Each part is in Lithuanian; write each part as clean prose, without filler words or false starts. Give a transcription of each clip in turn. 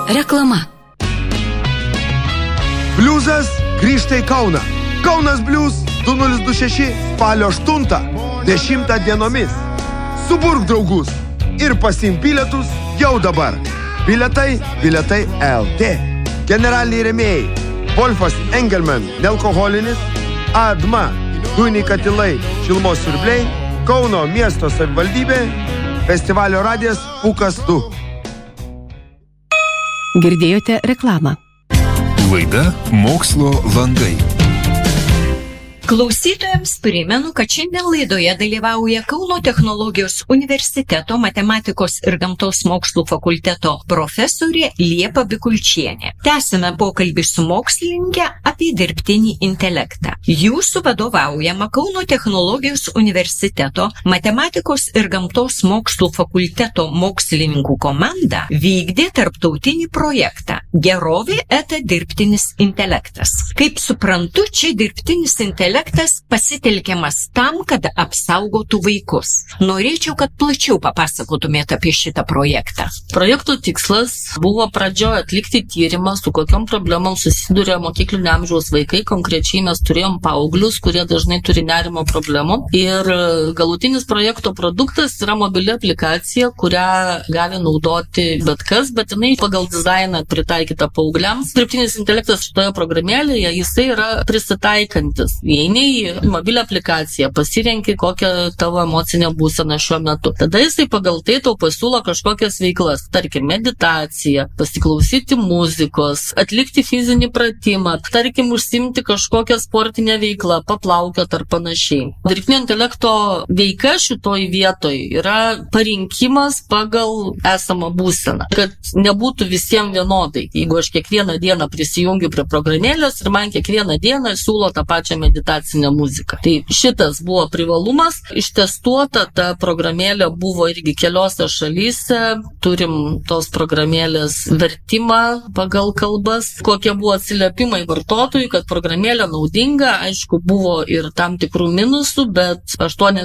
Reklama. Bliuzas grįžta į Kauną. Kaunas Bliuz 2026 spalio 8-10 dienomis. Suburk draugus ir pasiimk bilietus jau dabar. Bilietai LT. Generaliniai rėmėjai: Wolfas Engelman nealkoholinis, ADMA dujiniai katilai, šilumos siurbliai, Kauno miesto savivaldybė, festivalio radijas Pūkas 2. Girdėjote reklamą. Laida Mokslo langai. Klausytojams primenu, kad šiandien laidoje dalyvauja Kauno technologijos universiteto matematikos ir gamtos mokslų fakulteto profesorė Liepa Bikulčienė. Tęsime pokalbį su mokslininkė apie dirbtinį intelektą. Jūsų vadovaujama Kauno technologijos universiteto matematikos ir gamtos mokslų fakulteto mokslininkų komanda vykdė tarptautinį projektą Gerovė eta dirbtinis intelektas. Kaip suprantu, čia dirbtinis intelektas pasitelkiamas tam, kad apsaugotų vaikus. Norėčiau, kad plačiau papasakotumėte apie šitą projektą. Projekto tikslas buvo pradžioje atlikti tyrimą, su kokiom problemom susiduria mokyklinio amžiaus vaikai. Konkrečiai mes turėjom paauglius, kurie dažnai turi nerimo problemų. Ir galutinis projekto produktas yra mobili aplikacija, kurią gali naudoti bet kas, bet jinai pagal dizainą pritaikyta paaugliams. Dirbtinis intelektas šitoje programėlėje, jisai yra prisitaikantis. Eini į mobilią aplikaciją, pasirenki kokią tavo emocinę būseną šiuo metu. Tada jisai pagal tai tau pasiūlo kažkokias veiklas, tarkim meditaciją, pasiklausyti muzikos, atlikti fizinį pratimą, tarkim užsiimti kažkokią sportinę veiklą, paplaukiot ar panašiai. Dirbtinio intelekto veika šitoj vietoj yra parinkimas pagal esamą būseną, kad nebūtų visiems vienodai. Jeigu aš kiekvieną dieną prisijungiu prie programėlės ir man kiekvieną dieną siūlo tą pačią meditacinę muziką. Tai šitas buvo privalumas. Ištestuota ta programėlė buvo irgi keliose šalyse. Turim tos programėlės vertimą pagal kalbas. Kokie buvo atsiliepimai vartotojų, kad programėlė naudinga. Aišku, buvo ir tam tikrų minusų, bet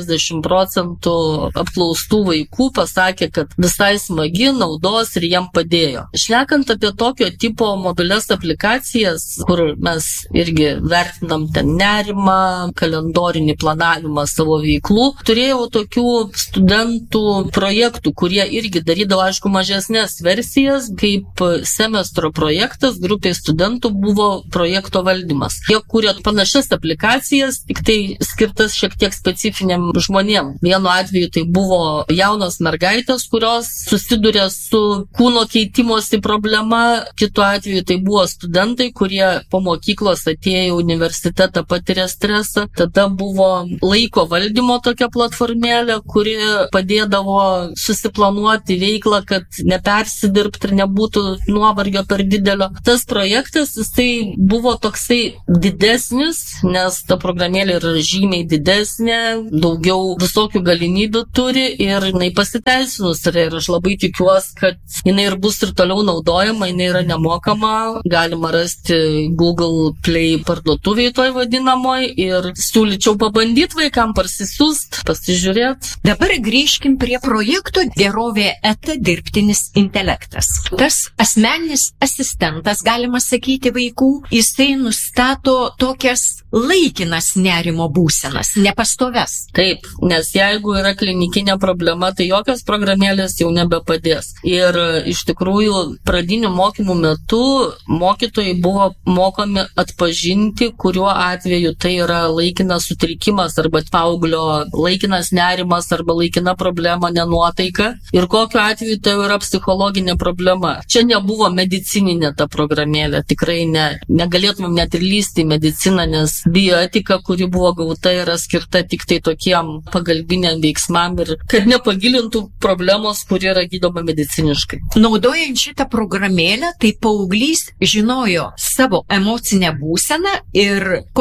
80% apklaustų vaikų pasakė, kad visai smagi, naudos ir jiem padėjo. Šnekant apie tokio tipo mobilias aplikacijas, kur mes irgi vertinam ten nerimą, kalendorinį planavimą savo veiklų. Turėjau tokių studentų projektų, kurie irgi darydavo, aišku, mažesnės versijas, kaip semestro projektas, grupiai studentų buvo projekto valdymas. Jie kūrė panašias aplikacijas, tik tai skirtas šiek tiek specifiniam žmonėm. Vienu atveju tai buvo jaunos mergaitės, kurios susiduria su kūno keitimosi problema, kitu atveju tai buvo studentai, kurie po mokyklos atėjo į universitetą, patiria stresą. Tada buvo laiko valdymo tokia platformėlė, kuri padėdavo susiplanuoti veiklą, kad nepersidirbti ir nebūtų nuovargio per didelio. Tas projektas, jisai buvo toksai didesnis, nes ta programėlė yra žymiai didesnė, daugiau visokių galimybių turi ir jinai pasiteisinus. Ir aš labai tikiuosi, kad jinai ir bus ir toliau naudojama, jinai yra nemokama, galima rasti Google Play parduotuvėje toj vadinamoj ir siūlyčiau pabandyti vaikam parsisiųst, pasižiūrėti. Dabar grįžkim prie projekto Gerovė eta dirbtinis intelektas. Tas asmeninis asistentas, galima sakyti, vaikų, jisai nustato tokias laikinas nerimo būsenas, nepastoves. Taip, nes jeigu yra klinikinė problema, tai jokios programėlės jau nebepadės. Ir iš tikrųjų pradinių mokymų metu mokytojai buvo mokomi atpažinti, kuriuo atveju tai yra laikinas sutrikimas arba paauglio laikinas nerimas arba laikina problema, nenuotaika ir kokiu atveju tai yra psichologinė problema. Čia nebuvo medicininė ta programėlė, tikrai negalėtumėm net ir lysti į mediciną, nes bioetika, kuri buvo gauta, yra skirta tik tai tokiem pagalbiniam veiksmam ir kad nepagilintų problemos, kuri yra gydoma mediciniškai. Naudojant šitą programėlę, tai paauglys žinojo savo emocinę būseną ir konsultavo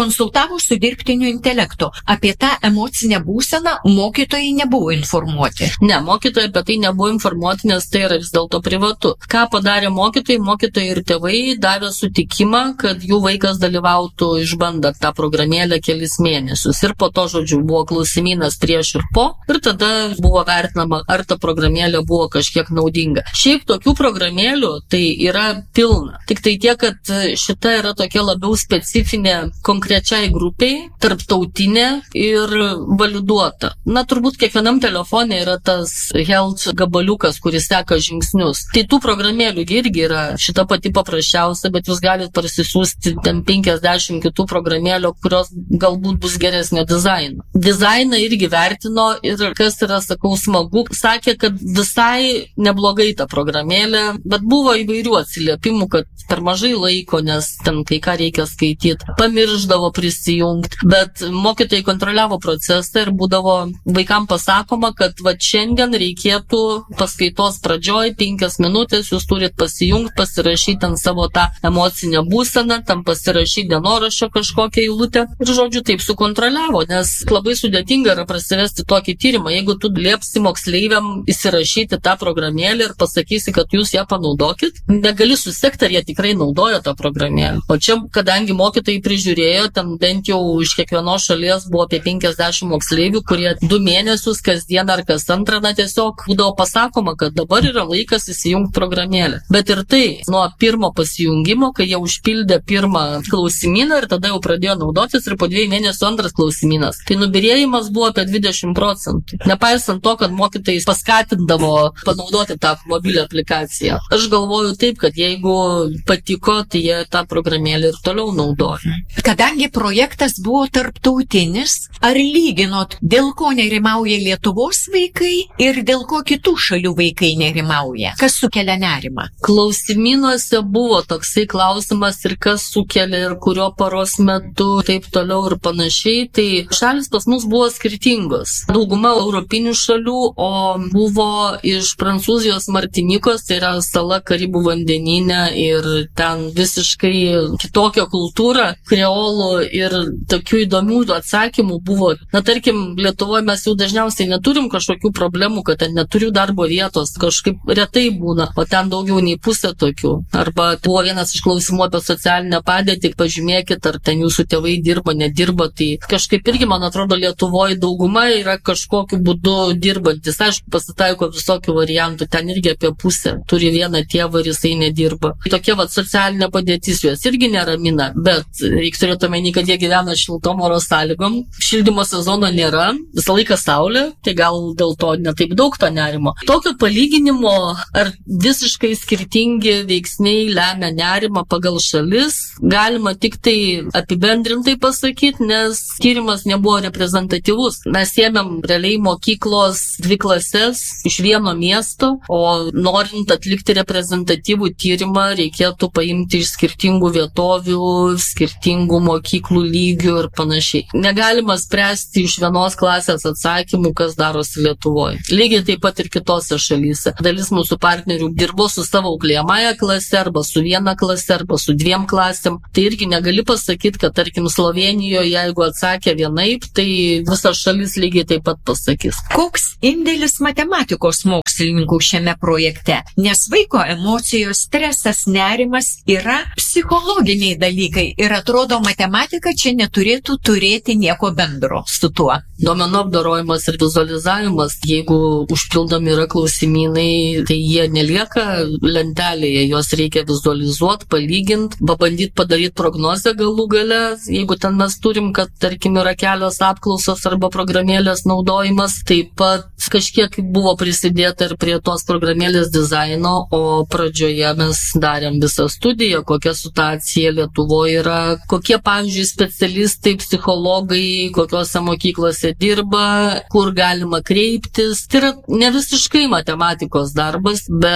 startavo su dirbtiniu intelektu. Apie tą emocinę būseną mokytojai nebuvo informuoti. Ne, mokytojai apie tai nebuvo informuoti, nes tai yra vis dėlto privatu. Ką padarė mokytojai? Mokytojai ir tėvai davė sutikimą, kad jų vaikas dalyvautų išbandant tą programėlę kelis mėnesius. Ir po to, žodžiu, buvo klausimynas prieš ir po. Ir tada buvo vertinama, ar ta programėlė buvo kažkiek naudinga. Šiaip tokių programėlių tai yra pilna. Tik tai tiek, kad šita yra tokia labiau specifinė konkrečiai grupiai, tarptautinė ir validuota. Na, turbūt kiekvienam telefone yra tas health gabaliukas, kuris seka žingsnius. Tai tų programėlių irgi yra šita pati paprasčiausia, bet jūs galite parsisiųsti ten 50 kitų programėlių, kurios galbūt bus geresnio dizaino. Dizainą irgi vertino ir kas yra, sakau, smagu, sakė, kad visai neblogai ta programėlė, bet buvo įvairių atsiliepimų, kad per mažai laiko, nes ten kai ką reikia skaityti, pamirždavo prisijungti, bet mokytojai kontroliavo procesą ir būdavo vaikam pasakoma, kad va šiandien reikėtų paskaitos pradžioj 5 minutės, jūs turit pasijungti, pasirašyti ant savo tą emocinę būseną, tam pasirašyti dienoraščio kažkokią eilutę ir žodžiu taip sukontroliavo, nes labai sudėtinga yra prasivesti tokį tyrimą, jeigu tu liepsi moksleiviam įsirašyti tą programėlę ir pasakysi, kad jūs ją panaudokit, negali susekti, ar jie tikrai naudojo tą programėlę. O čia, kadangi mokytojai prižiūrėjo, ten bent jau iš kiekvienos šalies buvo apie 50 moksleivių, kurie 2 mėnesius kasdien ar kas antrą, na tiesiog būdavo pasakoma, kad dabar yra laikas įsijungti programėlę. Bet ir tai, nuo pirmo pasijungimo, kai jie užpildė pirmą klausimyną ir tada jau pradėjo naudotis ir po 2 mėnesių antras klausimynas. Tai nubyrėjimas buvo apie 20%. Nepaisant to, kad mokytojai paskatindavo panaudoti tą mobilią aplikaciją. Aš galvoju taip, kad jeigu patiko, tai jie tą programėlę ir toliau naudoja. Kadangi projektas buvo tarptautinis, ar lyginot, dėl ko nerimauja Lietuvos vaikai ir dėl ko kitų šalių vaikai nerimauja? Kas sukelia nerimą? Klausimynuose buvo toksai klausimas ir kas sukelia ir kurio paros metu, taip toliau ir panašiai. Tai šalis pas mus buvo skirtingos. Dauguma europinių šalių, o buvo iš Prancūzijos Martinikos, tai yra sala Karibų vandenyne ir ten visiškai kitokia kultūra, kreolų ir tokių įdomių atsakymų buvo. Na, tarkim, Lietuvoje mes jau dažniausiai neturim kažkokių problemų, kad ten neturiu darbo vietos, kažkaip retai būna, o ten daugiau nei pusė tokių. Arba buvo vienas iš klausimų apie socialinę padėtį, pažymėkit, ar ten jūsų tėvai dirba, nedirba, tai kažkaip irgi, man atrodo, Lietuvoje dauguma yra kažkokiu būdu dirbantis. Aišku, pasitaiko visokių variantų, ten irgi apie pusę turi vieną tėvą ir jisai nedirba. Tokia socialinė padėtis juos irgi neramina, bet reikia turėti omeny, kad jie gyvena šiltom oro sąlygom, šildymo sezono nėra, visą laiką saulė, tai gal dėl to netaip daug to nerimo. Tokio palyginimo, ar visiškai skirtingi veiksniai lemia nerimą pagal šalis, galima tik tai apibendrintai pasakyti, nes tyrimas nebuvo reprezentatyvus. Mes ėmėm realiai mokyklos 2 klases iš vieno miesto, o norint atlikti reprezentatyvų tyrimą, reikėtų paimti iš skirtingų vietovių, skirtingų mokyklų lygių ir panašiai. Negalima spręsti iš vienos klasės atsakymų, kas darosi Lietuvoje. Lygiai taip pat ir kitose šalyse. Dalis mūsų partnerių dirbo su savo auklėjamąja klase, arba su 1 klase, arba su 2 klasėm. Tai irgi negali pasakyti, kad tarkim Slovenijoje, jeigu atsakė vienaip, tai visas šalis lygiai taip pat pasakys. Koks indėlis matematikos mokslininkų šiame projekte? Nes vaiko emocijos, stresas, nerimas yra psichologiniai dalykai ir atrodo, matematika čia neturėtų turėti nieko bendro su tuo. Duomenų apdorojimas ir vizualizavimas, jeigu užpildomi yra klausimynai, tai jie nelieka lentelėje, juos reikia vizualizuoti, palyginti, pabandyti padaryti prognozę galų gale, jeigu ten mes turim, kad tarkim yra kelios apklausos arba programėlės naudojimas, taip pat kažkiek buvo prisidėta ir prie tos programėlės dizaino, o pradžioje mes darėm visą studiją, kokia situacija Lietuvoje yra, kokie, pavyzdžiui, specialistai, psichologai, kokiose mokyklose dirba, kur galima kreiptis. Tai yra ne visiškai matematikos darbas, bet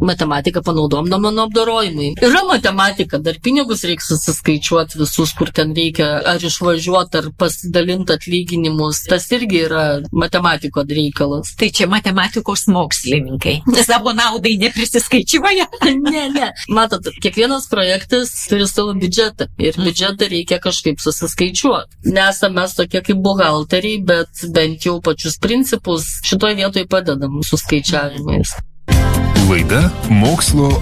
matematiką panaudom duomenų apdorojimui. Yra matematika, dar pinigus reikia susiskaičiuoti visus, kur ten reikia ar išvažiuoti, ar pasidalinti atlyginimus. Tas irgi yra matematiko reikalas. Tai čia matematikos mokslininkai. Savo naudai neprisiskaičiuoja? Ne. Matot, kiekvienas projektas turi savo biudžetą ir biudžetą reikia kažkaip susiskaičiuoti. Nesame mes tokie kaip buhalteriai, bet bent jau pačius principus šitoje vietoje padedam su skaičiavimais. Laida Mokslo